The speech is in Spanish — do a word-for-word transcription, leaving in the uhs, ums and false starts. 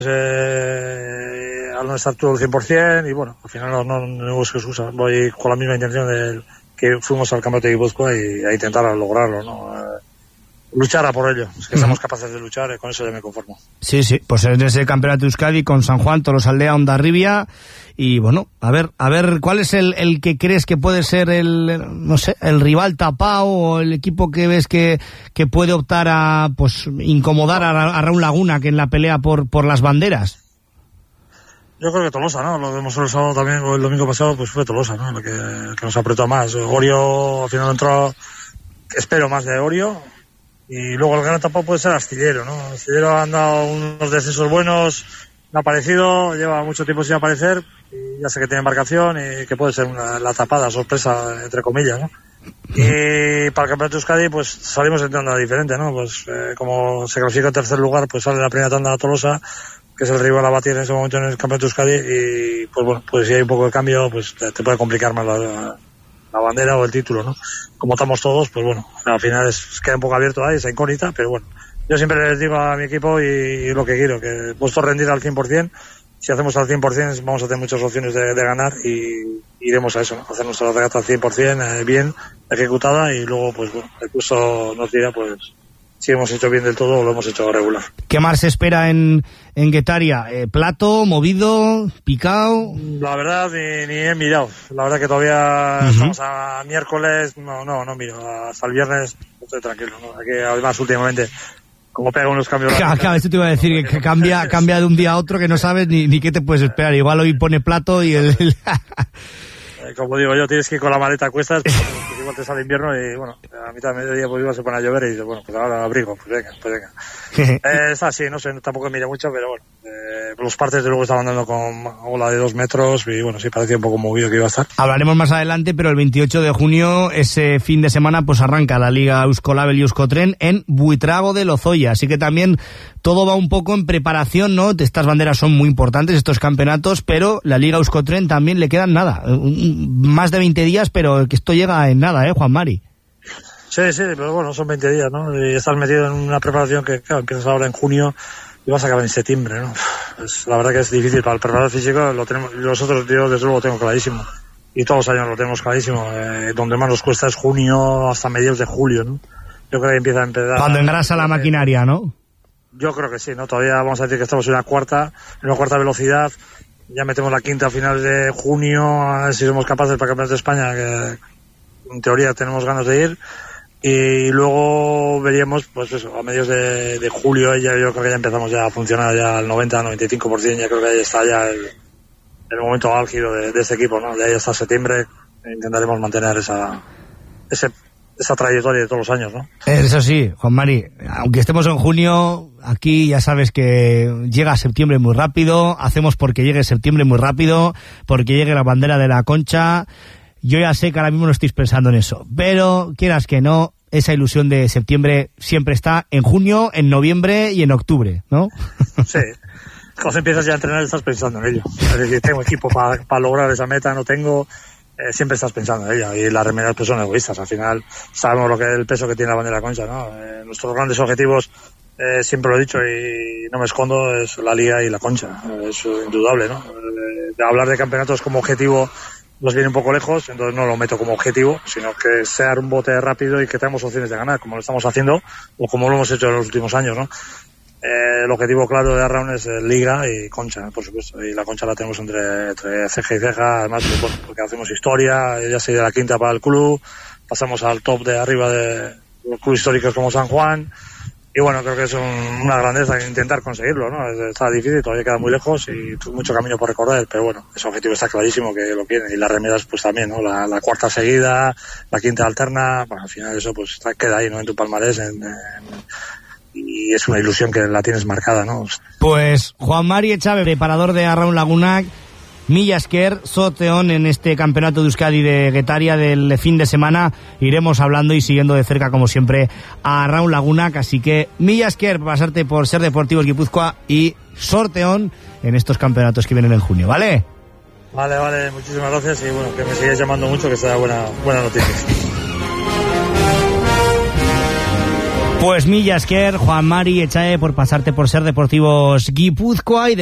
eh, al no estar todo al cien por ciento y bueno, al final no, no, no busco excusa, voy con la misma intención de que fuimos al campeonato de Guipúzcoa y a intentar lograrlo, ¿no? Eh, luchar a por ello, es que uh-huh. Seamos capaces de luchar, y con eso ya me conformo. Sí, sí, pues en ese campeonato de Euskadi con San Juan, Tolosaldea, Hondarribia, y bueno, a ver, a ver, ¿cuál es el, el que crees que puede ser el, no sé, el rival tapado o el equipo que ves que, que puede optar a, pues, incomodar a, a Raúl Laguna, que en la pelea por, por las banderas? Yo creo que Tolosa, ¿no? Lo vemos el sábado también, o el domingo pasado, pues fue Tolosa, ¿no? Lo que, que nos apretó más. Orio, al final entró, espero más de Orio. Y luego el gran tapado puede ser Astillero, ¿no? Astillero ha dado unos descensos buenos, no ha aparecido, lleva mucho tiempo sin aparecer, y ya sé que tiene embarcación y que puede ser una, la tapada, sorpresa, entre comillas, ¿no? Y para el campeonato de Euskadi, pues salimos en tanda diferente, ¿no? Pues eh, como se clasifica en tercer lugar, pues sale la primera tanda a Tolosa, que es el rival a batir en ese momento en el campeonato de Euskadi, y pues bueno, pues si hay un poco de cambio, pues te, te puede complicar más la, la, la bandera o el título, ¿no? Como estamos todos, pues bueno, al final es, queda un poco abierto ahí, esa incógnita, pero bueno, yo siempre les digo a mi equipo y, y lo que quiero, que puesto rendir al cien por ciento, si hacemos al cien por ciento vamos a tener muchas opciones de, de ganar y iremos a eso, ¿no? Hacer nuestra regata al cien por ciento, eh, bien ejecutada, y luego pues bueno, el curso nos dirá pues si hemos hecho bien del todo o lo hemos hecho regular. ¿Qué más se espera en, en Guetaria? Eh, ¿Plato, movido, picado? La verdad, ni, ni he mirado. La verdad que todavía uh-huh. estamos a miércoles, no, no, no miro. Hasta el viernes estoy tranquilo, ¿no? Aquí, además, últimamente, como pega unos cambios... Claro, claro, esto te iba a decir, que, que cambia, cambia de un día a otro que no sabes ni, ni qué te puedes esperar. Igual hoy pone Plato y el... Como digo yo, tienes que ir con la maleta a cuestas, pues, pues igual te sale invierno y bueno, a mitad de mediodía pues igual se pone a llover y dices, bueno, pues ahora abrigo, pues venga, pues venga. eh, es así, no sé, tampoco mira mucho, pero bueno, eh, los partes de luego estaban dando con ola de dos metros y bueno, sí parecía un poco movido que iba a estar. Hablaremos más adelante, pero el veintiocho de junio, ese fin de semana, pues arranca la Liga Euskolabel y Euskotren en Buitrago de Lozoya, así que también todo va un poco en preparación, ¿no? Estas banderas son muy importantes, estos campeonatos, pero la Liga Euskotren también le quedan nada, más de veinte días, pero que esto llega en nada, ¿eh, Juan Mari? Sí, sí, pero bueno, son veinte días, ¿no? Y estás metido en una preparación que, claro, empiezas ahora en junio y vas a acabar en septiembre, ¿no? Pues la verdad que es difícil. Para el preparador físico lo tenemos, nosotros, yo desde luego lo tengo clarísimo. Y todos los años lo tenemos clarísimo. Eh, donde más nos cuesta es junio hasta mediados de julio, ¿no? Yo creo que empieza a empezar... Cuando engrasa la maquinaria, ¿no? Yo creo que sí, ¿no? Todavía vamos a decir que estamos en una cuarta, en una cuarta velocidad. Ya metemos la quinta a finales de junio, a ver si somos capaces para el Campeonato de España, que en teoría tenemos ganas de ir. Y luego veríamos, pues eso, a mediados de, de julio, ya, yo creo que ya empezamos ya a funcionar ya al noventa, noventa y cinco por ciento, ya creo que ahí está ya el, el momento álgido de, de este equipo, ¿no? De ahí hasta septiembre intentaremos mantener esa, ese, esa trayectoria de todos los años, ¿no? Eso sí, Juan Mari, aunque estemos en junio, aquí ya sabes que llega septiembre muy rápido, hacemos porque llegue septiembre muy rápido, porque llegue la bandera de la Concha. Yo ya sé que ahora mismo no estoy pensando en eso, pero quieras que no, esa ilusión de septiembre siempre está en junio, en noviembre y en octubre, ¿no? Sí, cuando empiezas ya a entrenar estás pensando en ello. Es decir, tengo equipo para pa lograr esa meta, no tengo, eh, siempre estás pensando en ella. Y las remedios pues son egoístas, al final sabemos lo que es el peso que tiene la bandera Concha, ¿no? Eh, nuestros grandes objetivos, eh, siempre lo he dicho y no me escondo, es la Liga y la Concha, eh, es indudable, ¿no? Eh, de hablar de campeonatos como objetivo nos viene un poco lejos, entonces no lo meto como objetivo, sino que sea un bote rápido y que tengamos opciones de ganar, como lo estamos haciendo o como lo hemos hecho en los últimos años, ¿no? Eh, el objetivo claro de Arraun es Liga y Concha, por supuesto, y la Concha la tenemos entre, entre ceja y ceja, además, pues, bueno, porque hacemos historia, ya se de la quinta para el club, pasamos al top de arriba de los clubes históricos como San Juan, y bueno, creo que es un, una grandeza intentar conseguirlo, ¿no? Está difícil, todavía queda muy lejos y mucho camino por recorrer, pero bueno, ese objetivo está clarísimo que lo tiene, y las remedias pues también, ¿no? La, la cuarta seguida, la quinta alterna, bueno, al final eso pues está, queda ahí, ¿no? En tu palmarés, en, en, y es una ilusión que la tienes marcada, ¿no? Pues Juan Mari Echave, preparador de Arraun Lagunak, mila esker, Zoteon en este campeonato de Euskadi de Guetaria del fin de semana. Iremos hablando y siguiendo de cerca, como siempre, a Arraun Lagunak. Así que mila esker, pasarte por Ser Deportivos Guipúzcoa y Sorteón en estos campeonatos que vienen en junio, ¿vale? Vale, vale, muchísimas gracias y bueno, que me sigáis llamando mucho, que sea buena, buena noticia. Pues milla esker, Juan Mari Echae, por pasarte por Ser Deportivos Guipúzcoa y